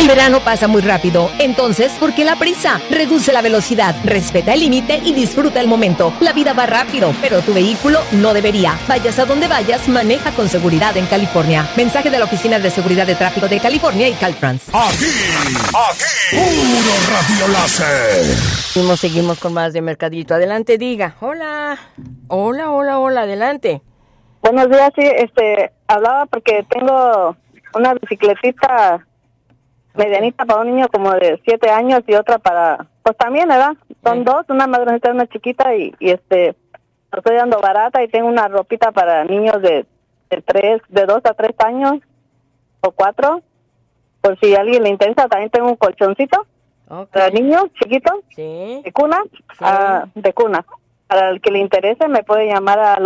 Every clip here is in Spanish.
verano pasa muy rápido, entonces, ¿por qué la prisa? Reduce la velocidad, respeta el límite y disfruta el momento. La vida va rápido, pero tu vehículo no debería. Vayas a donde vayas, maneja con seguridad en California. Mensaje de la Oficina de Seguridad de Tráfico de California y Caltrans. Aquí, puro Radio Láser. Seguimos con más de Mercadito. Adelante, diga. Hola, adelante. Buenos días, sí, hablaba porque tengo una bicicletita medianita para un niño como de 7 años y otra para, pues también, ¿verdad? Son dos, una más grande y una chiquita y lo estoy dando barata y tengo una ropita para niños de 2 a 3 años o 4, por si a alguien le interesa. También tengo un colchoncito para niños chiquitos, sí, de cuna, sí. De cuna. Para el que le interese me puede llamar al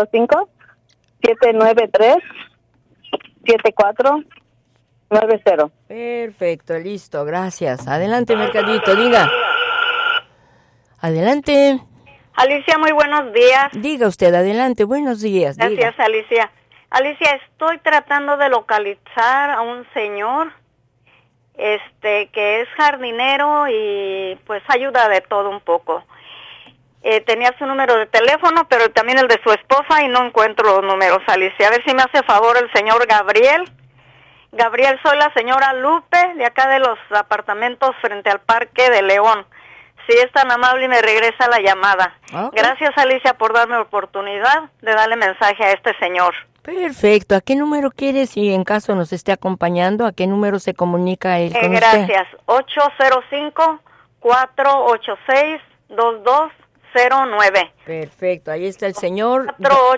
805-793-7490. Perfecto, listo, gracias. Adelante, Mercadito, diga. Adelante. Alicia, muy buenos días. Diga usted, adelante, buenos días. Gracias, diga. Alicia. Alicia, estoy tratando de localizar a un señor, que es jardinero y pues ayuda de todo un poco. Tenía su número de teléfono, pero también el de su esposa y no encuentro los números, Alicia. A ver si me hace favor el señor Gabriel. Gabriel, soy la señora Lupe, de acá de los apartamentos frente al Parque de León. Si es tan amable y me regresa la llamada. Okay. Gracias, Alicia, por darme la oportunidad de darle mensaje a este señor. Perfecto. ¿A qué número quieres? Y en caso nos esté acompañando, ¿a qué número se comunica él con gracias. Usted? 805-486-2209. Perfecto. Ahí está el señor.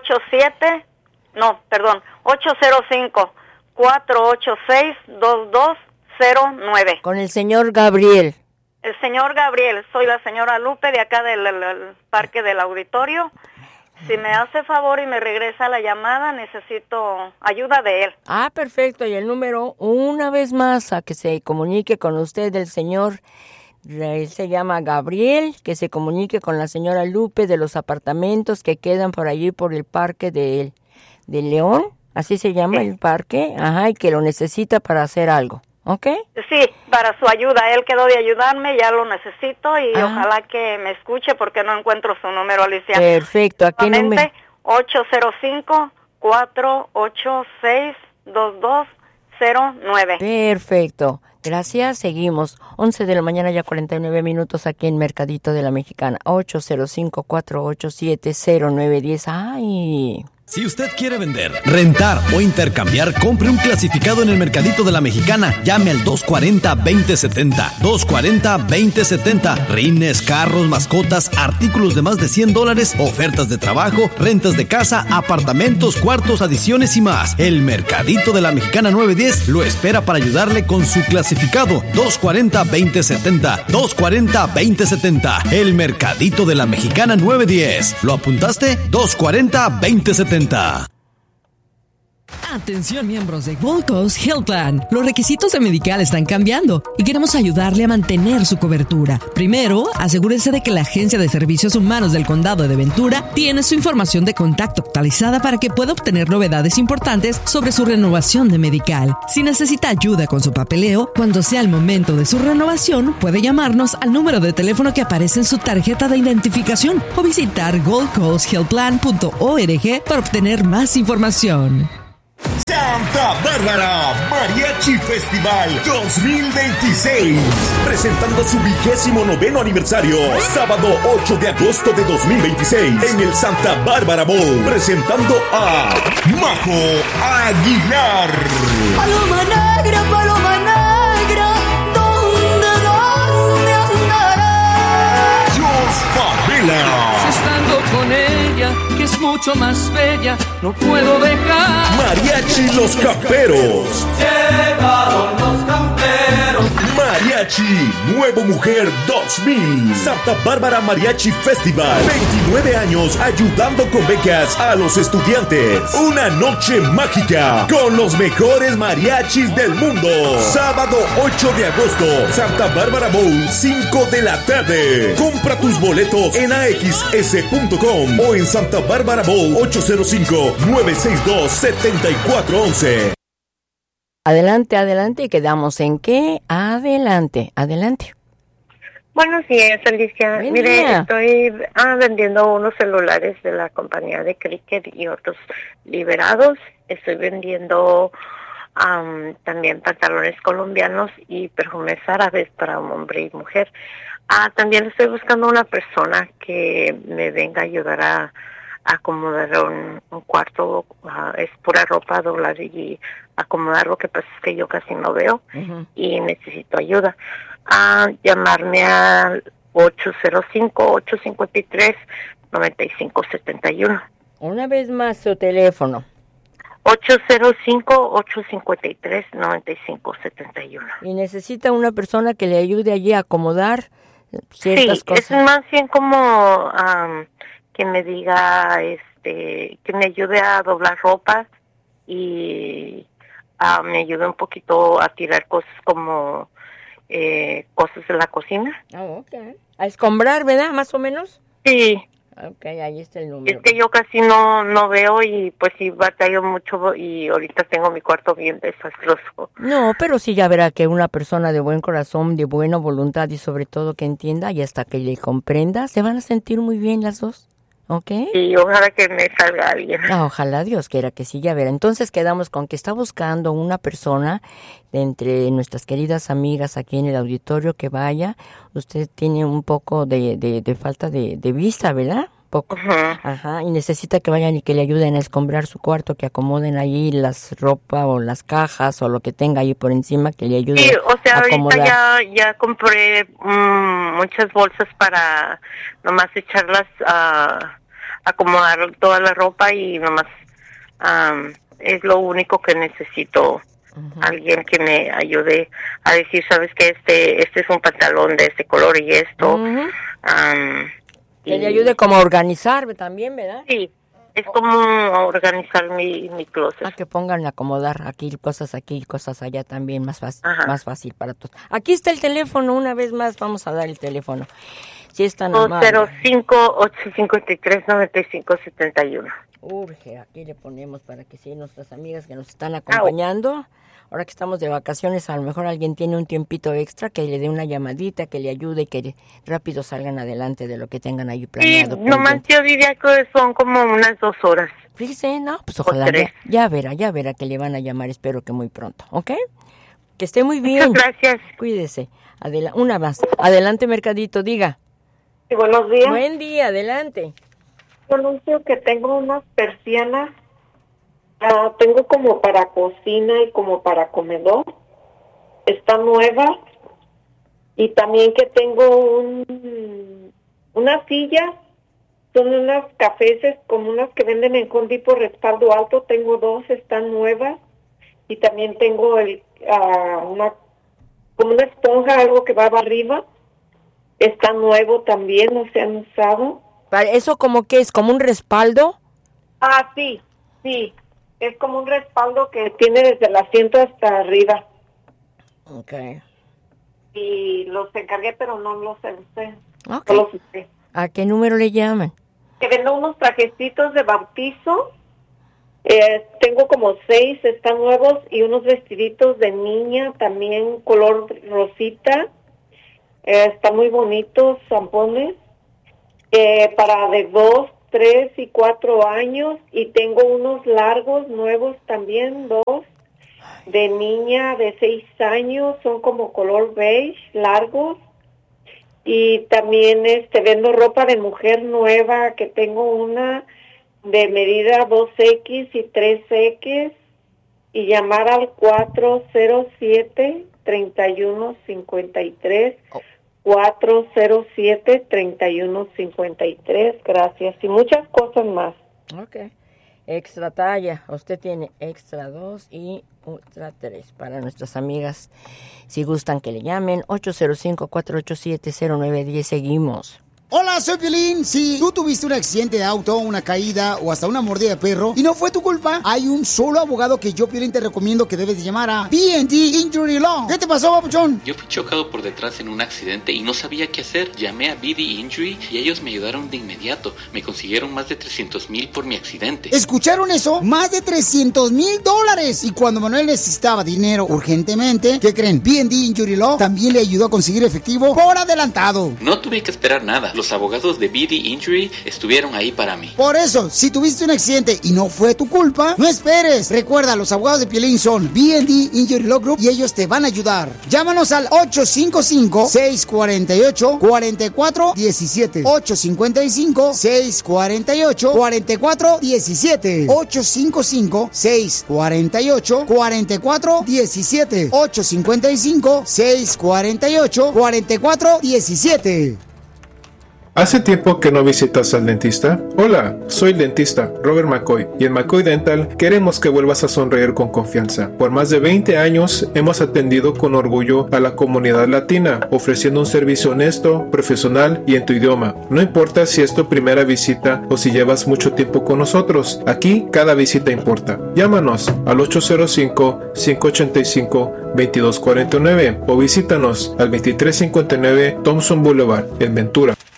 887-486-2209. Con el señor Gabriel. El señor Gabriel, soy la señora Lupe de acá del Parque del Auditorio. Si me hace favor y me regresa la llamada, necesito ayuda de él. Ah, perfecto. Y el número, una vez más, a que se comunique con usted el señor, él se llama Gabriel, que se comunique con la señora Lupe de los apartamentos que quedan por allí por el Parque de León. Así se llama el parque, y que lo necesita para hacer algo, ¿ok? Sí, para su ayuda. Él quedó de ayudarme, ya lo necesito y ojalá que me escuche porque no encuentro su número, Alicia. Perfecto, ¿a qué número? 805-486-2209. Perfecto, gracias, seguimos. 11 de la mañana, ya 49 minutos aquí en Mercadito de la Mexicana. 805-487-0910. ¡Ay! Si usted quiere vender, rentar o intercambiar, compre un clasificado en el Mercadito de la Mexicana. Llame al 240-2070. 240-2070. Rines, carros, mascotas, artículos de más de $100, ofertas de trabajo, rentas de casa, apartamentos, cuartos, adiciones y más. El Mercadito de la Mexicana 910 lo espera para ayudarle con su clasificado. 240-2070. 240-2070. El Mercadito de la Mexicana 910. ¿Lo apuntaste? 240-2070. Atención, miembros de Gold Coast Health Plan. Los requisitos de Medical están cambiando y queremos ayudarle a mantener su cobertura. Primero, asegúrese de que la Agencia de Servicios Humanos del Condado de Ventura tiene su información de contacto actualizada para que pueda obtener novedades importantes sobre su renovación de Medical. Si necesita ayuda con su papeleo, cuando sea el momento de su renovación, puede llamarnos al número de teléfono que aparece en su tarjeta de identificación o visitar goldcoasthealthplan.org para obtener más información. Santa Bárbara Mariachi Festival 2026, presentando su 29º aniversario, sábado 8 de agosto de 2026, en el Santa Bárbara Mall, presentando a Majo Aguilar. Paloma negra, ¿dónde andarás? Jos Favela. Estando con ella, que es mucho más bella, no puedo dejar. Mariachi Los Camperos. Llegaron los camperos. Mariachi Nuevo Mujer 2000. Santa Bárbara Mariachi Festival. 29 años ayudando con becas a los estudiantes. Una noche mágica con los mejores mariachis del mundo. Sábado 8 de agosto, Santa Bárbara Bowl, 5 de la tarde. Compra tus boletos en axs.com o en Santa Bárbara Bowl 805-962-7411. Adelante, adelante, quedamos en qué. Adelante, adelante. Buenos días, Alicia. Buen Mire, día. estoy vendiendo unos celulares de la compañía de Cricket y otros liberados. Estoy vendiendo también pantalones colombianos y perfumes árabes para hombre y mujer. También estoy buscando una persona que me venga a ayudar a acomodar un cuarto. Es pura ropa, doblar y acomodar. Lo que pasa es que yo casi no veo y necesito ayuda. Llamarme al 805-853-9571. Una vez más su teléfono. 805-853-9571. Y necesita una persona que le ayude allí a acomodar ciertas cosas. Es más bien como que me diga, que me ayude a doblar ropa y me ayude un poquito a tirar cosas como cosas de la cocina. Okay. A escombrar, ¿verdad? Más o menos. Sí. Okay, ahí está el número. Es que yo casi no veo y pues sí batallo mucho y ahorita tengo mi cuarto bien desastroso. No, pero sí ya verá que una persona de buen corazón, de buena voluntad y sobre todo que entienda y hasta que le comprenda, se van a sentir muy bien las dos. ¿Ok? Y ojalá que me salga alguien. Ojalá Dios quiera que sí, ya verá. Entonces quedamos con que está buscando una persona de entre nuestras queridas amigas aquí en el auditorio que vaya. Usted tiene un poco de falta de vista, ¿verdad? Poco. Ajá. Y necesita que vayan y que le ayuden a escombrar su cuarto, que acomoden ahí las ropa o las cajas o lo que tenga ahí por encima, que le ayude o sea, a acomodar. ahorita ya compré muchas bolsas para nomás echarlas acomodar toda la ropa y nomás es lo único que necesito. Alguien que me ayude a decir, sabes que este es un pantalón de este color y esto. Que le ayude como a organizar también, ¿verdad? Sí, es como organizar mi closet. Que pongan a acomodar aquí cosas allá también, más fácil para todos. Aquí está el teléfono, una vez más vamos a dar el teléfono. Si es tan amable. 205-853-9571. Urge, aquí le ponemos para que sí, nuestras amigas que nos están acompañando, ahora que estamos de vacaciones, a lo mejor alguien tiene un tiempito extra, que le dé una llamadita, que le ayude y que rápido salgan adelante de lo que tengan ahí planeado. Sí, nomás yo diría que son como unas 2 horas. Fíjese, no, pues ojalá ya verá que le van a llamar, espero que muy pronto, ¿ok? Que esté muy bien. Muchas gracias. Cuídese. Una más. Adelante, Mercadito, diga. Sí, buenos días. Buen día, adelante. Anuncio que tengo unas persianas, tengo como para cocina y como para comedor, está nueva, y también que tengo una silla, son unas cafeses como unas que venden en Home Depot respaldo alto, tengo 2, están nuevas, y también tengo como una esponja, algo que va arriba, está nuevo también, no se han usado. ¿Eso como que es? ¿Como un respaldo? Sí, es como un respaldo que tiene desde el asiento hasta arriba. Okay. Y los encargué, pero no los usé. Okay. No los usé. ¿A qué número le llaman? Que vendo unos trajecitos de bautizo. Tengo como 6, están nuevos, y unos vestiditos de niña, también color rosita. Están muy bonitos, zampones. Para de 2, 3 y 4 años, y tengo unos largos nuevos también, 2 de niña de 6 años, son como color beige, largos, y también vendo ropa de mujer nueva, que tengo una de medida 2X y 3X, y llamar al 407-3153. 407-3153, gracias, y muchas cosas más. Ok. Extra talla, usted tiene extra 2 y extra 3 para nuestras amigas, si gustan que le llamen, 805-487-0910, seguimos. Hola, soy Piolín. Si tú tuviste un accidente de auto, una caída o hasta una mordida de perro y no fue tu culpa, hay un solo abogado que yo, Piolín, te recomiendo que debes de llamar a B&D Injury Law. ¿Qué te pasó, papuchón? Yo fui chocado por detrás en un accidente y no sabía qué hacer. Llamé a B&D Injury y ellos me ayudaron de inmediato. Me consiguieron más de $300,000 por mi accidente. ¿Escucharon eso? Más de $300,000. Y cuando Manuel necesitaba dinero urgentemente, ¿qué creen? B&D Injury Law también le ayudó a conseguir efectivo por adelantado. No tuve que esperar nada. Los abogados de B&D Injury estuvieron ahí para mí. Por eso, si tuviste un accidente y no fue tu culpa, no esperes. Recuerda, los abogados de Piolín son B&D Injury Law Group y ellos te van a ayudar. Llámanos al 855-648-4417. 855-648-4417. 855-648-4417. 855-648-4417. ¿Hace tiempo que no visitas al dentista? Hola, soy el dentista Robert McCoy y en McCoy Dental queremos que vuelvas a sonreír con confianza. Por más de 20 años hemos atendido con orgullo a la comunidad latina, ofreciendo un servicio honesto, profesional y en tu idioma. No importa si es tu primera visita o si llevas mucho tiempo con nosotros, aquí cada visita importa. Llámanos al 805-585-2249 o visítanos al 2359 Thompson Boulevard en Ventura.